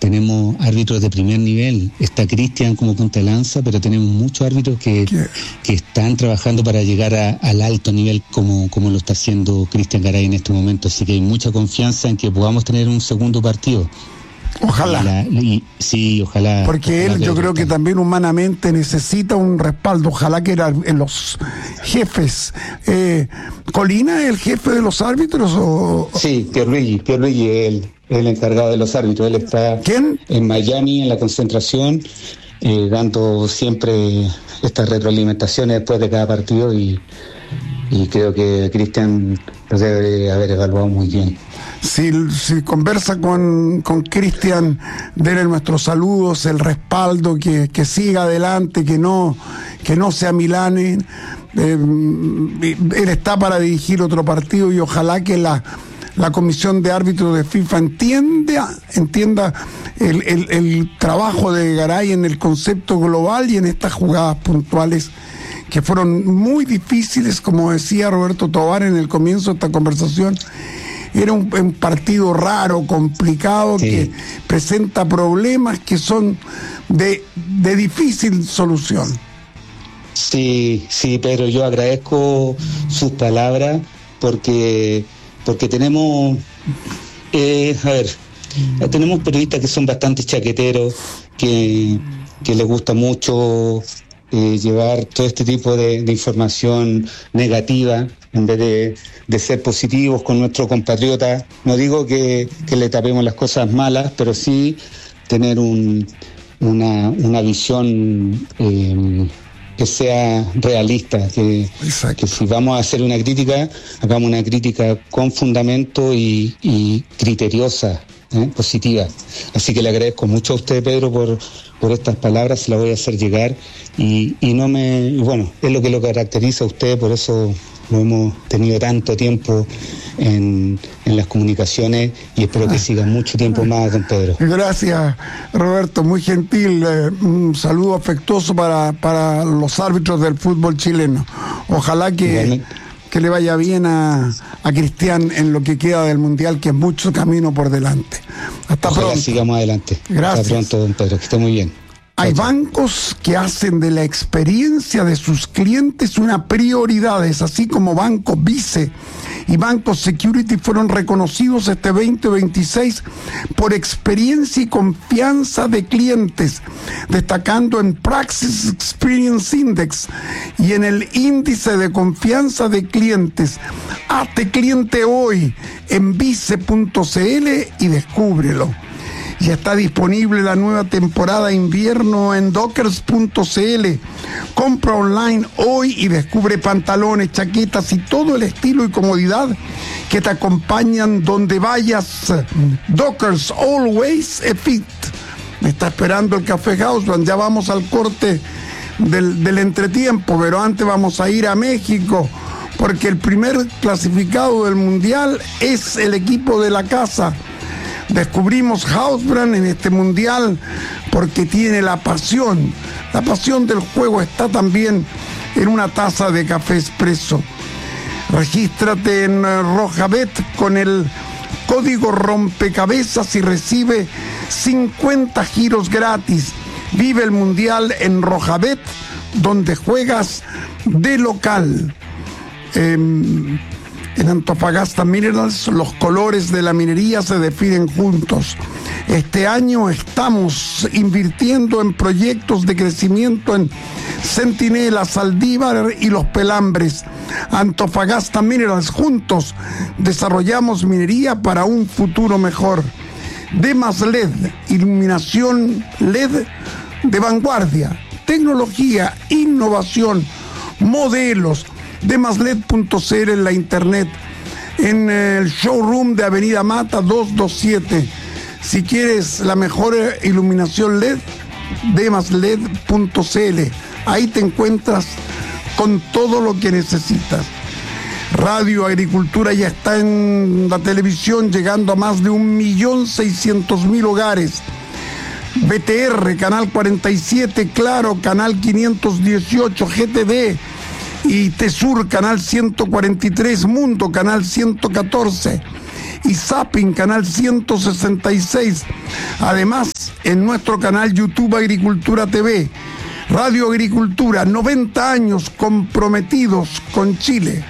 tenemos árbitros de primer nivel. Está Cristian como punta de lanza, pero tenemos muchos árbitros que están trabajando para llegar al alto nivel como lo está haciendo Cristian Garay en este momento. Así que hay mucha confianza en que podamos tener un segundo partido. Ojalá. Sí, ojalá. Porque ojalá él, yo creo que también humanamente necesita un respaldo. Ojalá que en los jefes. ¿Colina es el jefe de los árbitros o...? Sí, Pierluigi es el encargado de los árbitros. Él está ¿Quién? En Miami, en la concentración, dando siempre estas retroalimentaciones después de cada partido y creo que Cristian lo debe haber evaluado muy bien. Si conversa con Cristian, denle nuestros saludos, el respaldo, que siga adelante, que no se amilane. Él está para dirigir otro partido y ojalá que la comisión de árbitros de FIFA entienda el trabajo de Garay en el concepto global y en estas jugadas puntuales que fueron muy difíciles, como decía Roberto Tovar en el comienzo de esta conversación. Era un partido raro, complicado, sí, que presenta problemas que son de difícil solución. Sí, Pedro, yo agradezco sus palabras porque tenemos, tenemos periodistas que son bastante chaqueteros, que les gusta mucho llevar todo este tipo de información negativa en vez de ser positivos con nuestro compatriota. No digo que le tapemos las cosas malas, pero sí tener una visión que sea realista, que si vamos a hacer una crítica, hagamos una crítica con fundamento y criteriosa, positiva. Así que le agradezco mucho a usted, Pedro, por estas palabras, se las voy a hacer llegar y bueno, es lo que lo caracteriza a usted, por eso lo hemos tenido tanto tiempo en las comunicaciones y espero que siga mucho tiempo más, don Pedro. Gracias, Roberto, muy gentil. Un saludo afectuoso para los árbitros del fútbol chileno. Ojalá que le vaya bien a Cristian en lo que queda del Mundial, que es mucho camino por delante. Hasta Ojalá pronto. Sigamos adelante. Gracias. Hasta pronto, don Pedro, que esté muy bien. Hay bancos que hacen de la experiencia de sus clientes una prioridad, es así como Banco Vice y Banco Security fueron reconocidos este 2026 por experiencia y confianza de clientes, destacando en Praxis Experience Index y en el índice de confianza de clientes. Hazte cliente hoy en vice.cl y descúbrelo. Ya está disponible la nueva temporada invierno en dockers.cl. Compra online hoy y descubre pantalones, chaquetas y todo el estilo y comodidad que te acompañan donde vayas. Dockers, always a fit. Me está esperando el Café Houseman. Ya vamos al corte del entretiempo, pero antes vamos a ir a México, porque el primer clasificado del Mundial es el equipo de la casa. Descubrimos Hausbrand en este mundial porque tiene la pasión. La pasión del juego está también en una taza de café expreso. Regístrate en Rojabet con el código rompecabezas y recibe 50 giros gratis. Vive el mundial en Rojabet, donde juegas de local. En Antofagasta Minerals, los colores de la minería se definen juntos. Este año estamos invirtiendo en proyectos de crecimiento en Centinela, Saldívar y Los Pelambres. Antofagasta Minerals, juntos desarrollamos minería para un futuro mejor. Demas LED, iluminación LED de vanguardia, tecnología, innovación, modelos. Demasled.cl en la internet, en el showroom de Avenida Mata 227. Si quieres la mejor iluminación LED, demasled.cl. Ahí te encuentras con todo lo que necesitas. Radio Agricultura ya está en la televisión, llegando a más de 1.600.000 hogares. BTR, Canal 47, Claro, Canal 518, GTD, y Tesur, Canal 143, Mundo, Canal 114, y Zapping, canal 166. Además, en nuestro canal YouTube Agricultura TV, Radio Agricultura, 90 años comprometidos con Chile.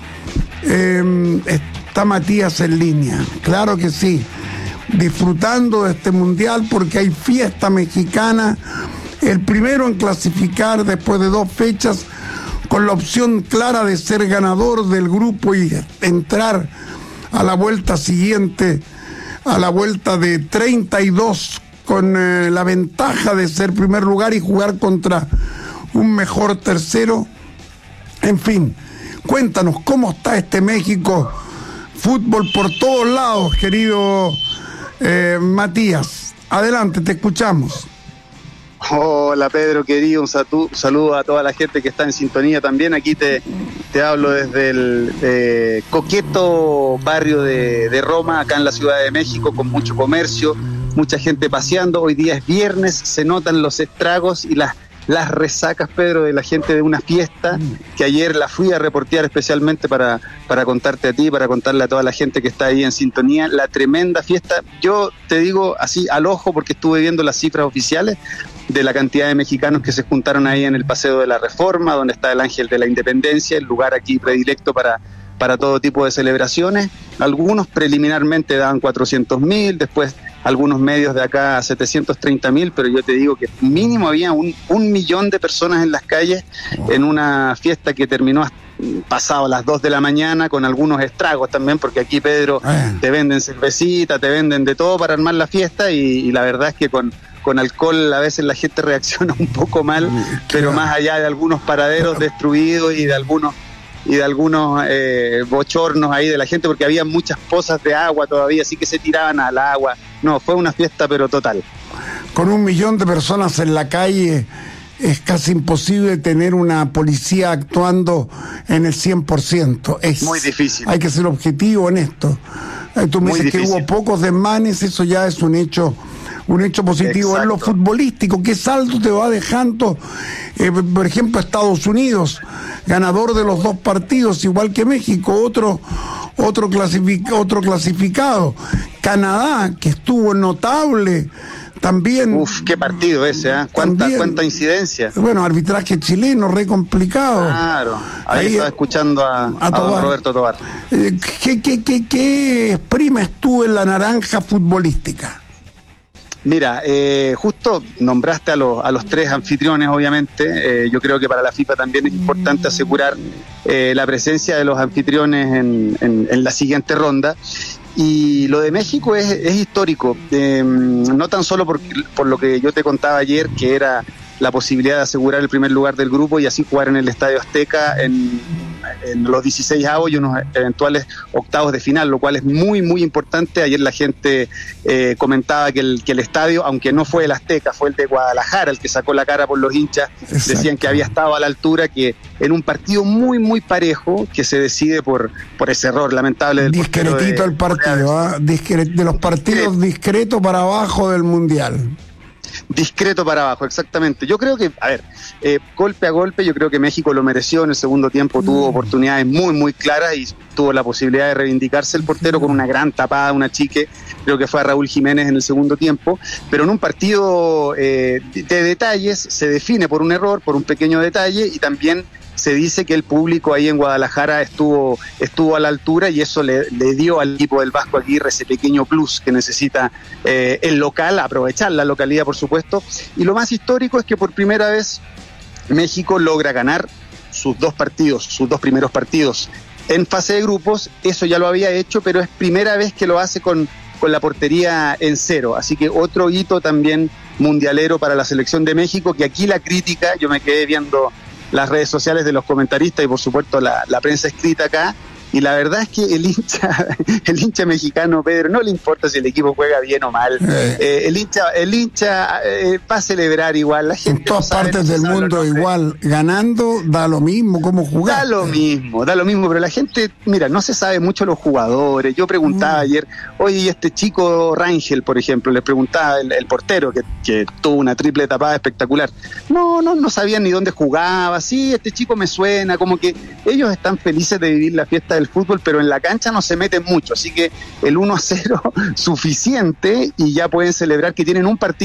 Está Matías en línea, claro que sí, disfrutando de este mundial porque hay fiesta mexicana, el primero en clasificar después de 2 fechas, con la opción clara de ser ganador del grupo y entrar a la vuelta siguiente, a la vuelta de 32, con la ventaja de ser primer lugar y jugar contra un mejor tercero. En fin, cuéntanos cómo está este México. Fútbol por todos lados, querido Matías. Adelante, te escuchamos. Hola Pedro, querido, un saludo a toda la gente que está en sintonía también. Aquí te hablo desde el coqueto barrio de Roma, acá en la Ciudad de México, con mucho comercio, mucha gente paseando. Hoy día es viernes, se notan los estragos y las resacas, Pedro, de la gente de una fiesta que ayer la fui a reportear especialmente para contarte a ti, para contarle a toda la gente que está ahí en sintonía, la tremenda fiesta. Yo te digo así al ojo porque estuve viendo las cifras oficiales de la cantidad de mexicanos que se juntaron ahí en el Paseo de la Reforma, donde está el Ángel de la Independencia, el lugar aquí predilecto para todo tipo de celebraciones. Algunos preliminarmente daban 400.000, después algunos medios de acá 730.000, pero yo te digo que mínimo había un millón de personas en las calles en una fiesta que terminó pasado las 2 de la mañana, con algunos estragos también, porque aquí, Pedro, te venden cervecita, te venden de todo para armar la fiesta, y la verdad es que con alcohol a veces la gente reacciona un poco mal, pero más allá de algunos paraderos destruidos y de algunos bochornos ahí de la gente, porque había muchas pozas de agua todavía, así que se tiraban al agua. No, fue una fiesta pero total. Con 1 millón de personas en la calle es casi imposible tener una policía actuando en el 100%. Es muy difícil. Hay que ser objetivo en esto. Tú me dices que hubo pocos desmanes, eso ya es un hecho positivo. Exacto. En lo futbolístico, ¿qué saldo te va dejando, por ejemplo, Estados Unidos, ganador de los 2 partidos, igual que México, otro clasificado? Canadá, que estuvo notable también. Uf, qué partido ese, ¿eh? ¿Cuánta incidencia? Bueno, arbitraje chileno, re complicado. Claro, ahí estaba escuchando a Roberto Tobar. ¿Qué exprimes tú en la naranja futbolística? Mira, justo nombraste a los 3 anfitriones, obviamente. Yo creo que para la FIFA también es importante asegurar la presencia de los anfitriones en la siguiente ronda. Y lo de México es histórico, no tan solo por lo que yo te contaba ayer, que era la posibilidad de asegurar el primer lugar del grupo y así jugar en el Estadio Azteca en los 16avos y unos eventuales octavos de final, lo cual es muy, muy importante. Ayer la gente comentaba que el estadio, aunque no fue el Azteca, fue el de Guadalajara, el que sacó la cara por los hinchas. Exacto. Decían que había estado a la altura, que en un partido muy, muy parejo, que se decide por ese error lamentable del discretito el partido, de los partidos discreto para abajo del Mundial. Discreto para abajo, exactamente. Yo creo que, golpe a golpe, yo creo que México lo mereció. En el segundo tiempo tuvo oportunidades muy, muy claras y tuvo la posibilidad de reivindicarse el portero con una gran tapada, una chique, creo que fue a Raúl Jiménez en el segundo tiempo, pero en un partido de detalles se define por un error, por un pequeño detalle, y también se dice que el público ahí en Guadalajara estuvo a la altura, y eso le dio al equipo del Vasco Aguirre ese pequeño plus que necesita el local, aprovechar la localidad, por supuesto. Y lo más histórico es que por primera vez México logra ganar sus 2 primeros partidos en fase de grupos. Eso ya lo había hecho, pero es primera vez que lo hace con la portería en 0, así que otro hito también mundialero para la selección de México, que aquí la crítica, yo me quedé viendo las redes sociales de los comentaristas y por supuesto la prensa escrita acá, y la verdad es que el hincha mexicano, Pedro, no le importa si el equipo juega bien o mal. El hincha va a celebrar igual. La gente en todas partes del mundo igual, ganando da lo mismo, cómo jugar. Da lo mismo, pero la gente, mira, no se sabe mucho los jugadores. Yo preguntaba ayer, oye, este chico Rangel, por ejemplo, le preguntaba el portero que tuvo una triple tapada espectacular. No sabían ni dónde jugaba. Sí, este chico me suena, como que ellos están felices de vivir la fiesta del el fútbol, pero en la cancha no se meten mucho, así que el 1-0 suficiente y ya pueden celebrar que tienen un partido